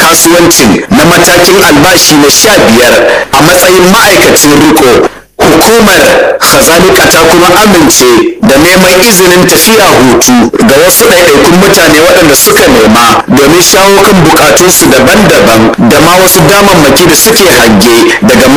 kasuwancin na matakin albashi na 15 a matsayin ma'aikacin riko. Hukumar kazalika ta kuma amince da neman izinin tafiya hutu ga wasu ɗaiɗaikun mutane waɗanda suka nema domin shawo kan bukatunsu daban-daban da ma wasu damammaki da suke hange daga